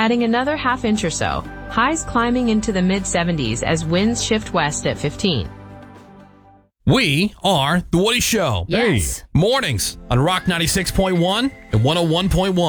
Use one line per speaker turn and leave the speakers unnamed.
adding another half inch or so. Highs climbing into the mid-70s as winds shift west at 15.
We are The Woody Show.
Yes.
Mornings on Rock 96.1 and 101.1.